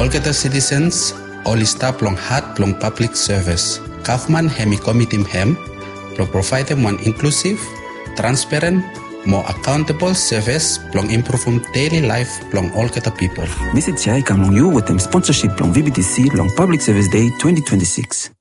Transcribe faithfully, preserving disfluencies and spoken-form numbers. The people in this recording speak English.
All kita citizens, all staff long hat long public service. Government hemi committee hem, long provide them one inclusive, transparent, more accountable service, long improve from daily life long all kita people. Visit Chai Kamlong you with them sponsorship long V B T C long Public Service Day twenty twenty-six.